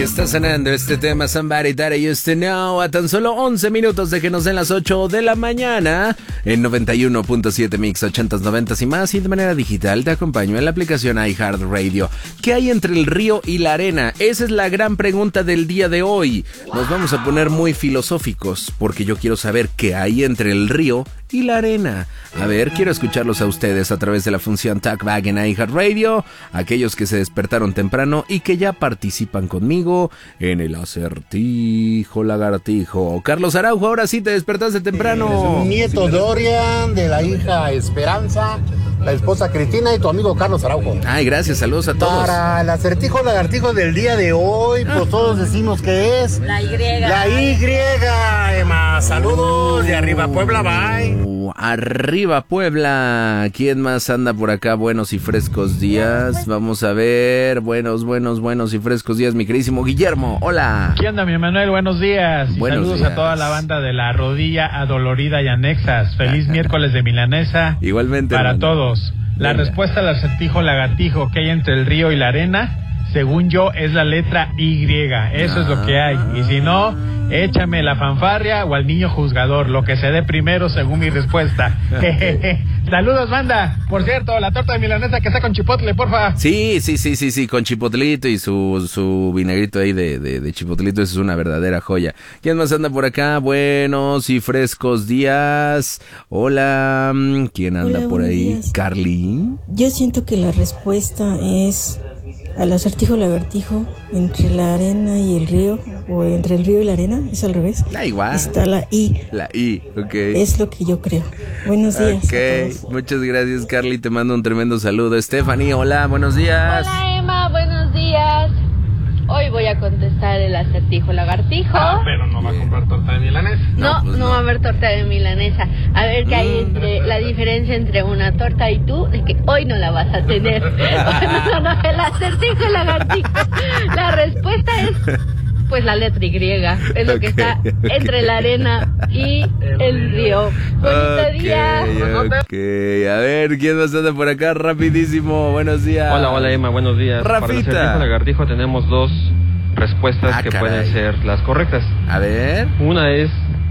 está sonando este tema Somebody That I Used to Know a tan solo 11 minutos de que nos den las 8 de la mañana en 91.7 Mix 80s, 90s y más, y de manera digital te acompaño en la aplicación iHeartRadio. ¿Qué hay entre el río y la arena? Esa es la gran pregunta del día de hoy. Nos vamos a poner muy filosóficos porque yo quiero saber qué hay entre el río y la arena. A ver, quiero escucharlos a ustedes a través de la función Talkback en iHeartRadio, aquellos que se despertaron temprano y que ya participan conmigo en el acertijo lagartijo. Carlos Araujo, ahora sí te despertaste temprano. Nieto Dorian, de la hija Esperanza, la esposa Cristina y tu amigo Carlos Araujo. Ay, gracias, saludos a todos. Para el acertijo lagartijo del día de hoy, pues todos decimos que es la Y. La Y, Emma. Saludos de arriba Puebla, bye. Arriba Puebla. ¿Quién más anda por acá? Buenos y frescos días. Vamos a ver. Buenos y frescos días, mi queridísimo Guillermo. Hola. ¿Qué onda, mi Manuel? Buenos días. Y buenos saludos días a toda la banda de La Rodilla Adolorida y Anexas. Feliz miércoles de milanesa. Igualmente. Para hermano. Todos. La respuesta al acertijo lagartijo que hay entre el río y la arena, según yo, es la letra Y. Eso es lo que hay. Y si no, échame la fanfarria o al niño juzgador, lo que se dé primero según mi respuesta. Saludos, banda. Por cierto, la torta de milanesa que está con chipotle, porfa. Sí, con chipotlito y su vinagrito ahí de chipotlito, eso es una verdadera joya. ¿Quién más anda por acá? Buenos y frescos días. Hola, ¿quién anda por ahí? Días. Carly. Yo siento que la respuesta es al acertijo lagartijo, entre la arena y el río, o entre el río y la arena, es al revés. Da igual. Está la I. La I, ok. Es lo que yo creo. Buenos días. Ok, muchas gracias, Carly, te mando un tremendo saludo. Stephanie, hola, buenos días. Hola, Emma, buenos días. Hoy voy a contestar el acertijo lagartijo. Pero no va a comprar torta de milanesa. No va a haber torta de milanesa. A ver qué hay entre la diferencia entre una torta y tú, de que hoy no la vas a tener. No, el acertijo lagartijo. La respuesta es, pues, la letra Y. Es lo que está entre la arena y el río. Bonito día. Ok, a ver, ¿quién más anda por acá? Rapidísimo, buenos días. Hola Emma, buenos días. Rafita. Para el acertijo lagartijo tenemos dos respuestas que caray. pueden ser las correctas. A ver. Una es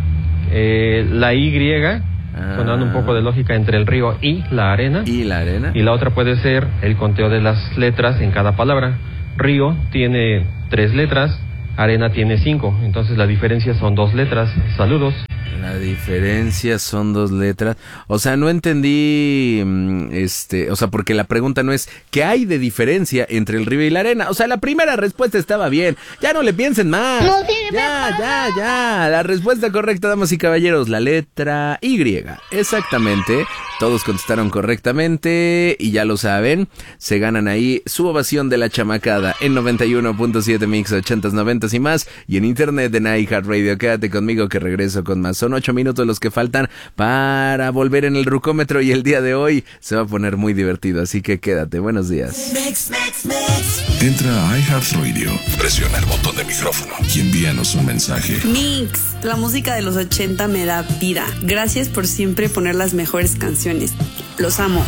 la Y, sonando un poco de lógica entre el río y la arena. ¿Y la arena? Y la otra puede ser el conteo de las letras en cada palabra. Río tiene 3 letras, arena tiene 5, entonces la diferencia son 2 letras. Saludos. La diferencia son 2 letras. O sea, no entendí, o sea, porque la pregunta no es ¿qué hay de diferencia entre el río y la arena? O sea, la primera respuesta estaba bien. Ya no le piensen más. No sirve Ya. La respuesta correcta, damas y caballeros, la letra Y. Exactamente. Todos contestaron correctamente y ya lo saben. Se ganan ahí su ovación de la chamacada en 91.7 Mix 80s, 90s y más. Y en internet en iHeartRadio. Quédate conmigo que regreso con más. Son 8 minutos los que faltan para volver en el rucómetro y el día de hoy se va a poner muy divertido, así que quédate. Buenos días. Entra a iHeartRadio, presiona el botón de micrófono y envíanos un mensaje. Mix, la música de los 80 me da vida. Gracias por siempre poner las mejores canciones. Los amo.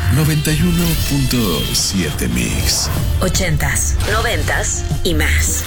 91.7 Mix. 80s, 90s y más.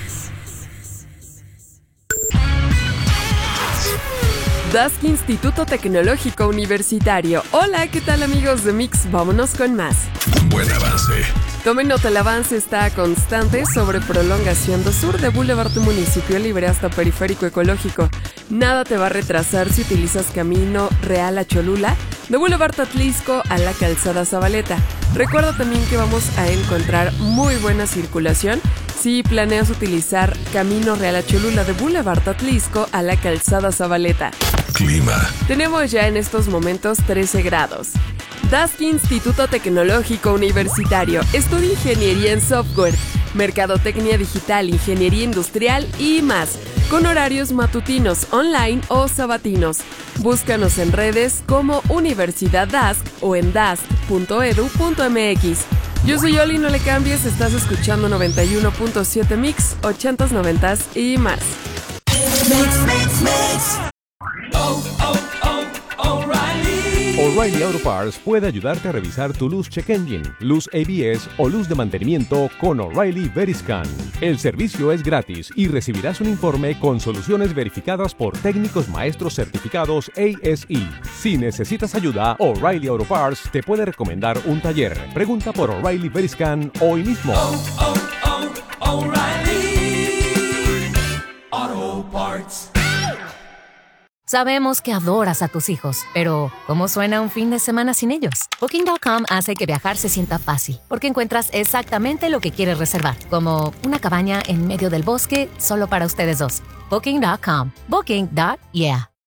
Dask Instituto Tecnológico Universitario. Hola, ¿qué tal, amigos de Mix? Vámonos con más. Buen avance. Tomen nota, el avance está constante sobre prolongación do sur de Boulevard de Municipio Libre hasta Periférico Ecológico. Nada te va a retrasar si utilizas Camino Real a Cholula, de Boulevard Atlisco a la Calzada Zabaleta. Recuerda también que vamos a encontrar muy buena circulación si planeas utilizar Camino Real a Cholula, de Boulevard Atlisco a la Calzada Zabaleta. Clima. Tenemos ya en estos momentos 13 grados. Dask Instituto Tecnológico Universitario. Estudia Ingeniería en Software, Mercadotecnia Digital, Ingeniería Industrial y más, con horarios matutinos, online o sabatinos. Búscanos en redes como Universidad Dask o en dask.edu.mx. Yo soy Oli, no le cambies, estás escuchando 91.7 Mix, 80s, 90s y más. O'Reilly Auto Parts puede ayudarte a revisar tu luz check engine, luz ABS o luz de mantenimiento con O'Reilly Veriscan. El servicio es gratis y recibirás un informe con soluciones verificadas por técnicos maestros certificados ASE. Si necesitas ayuda, O'Reilly Auto Parts te puede recomendar un taller. Pregunta por O'Reilly Veriscan hoy mismo. O'Reilly Auto Parts. Sabemos que adoras a tus hijos, pero ¿cómo suena un fin de semana sin ellos? Booking.com hace que viajar se sienta fácil, porque encuentras exactamente lo que quieres reservar, como una cabaña en medio del bosque solo para ustedes dos. Booking.com. Booking.yeah.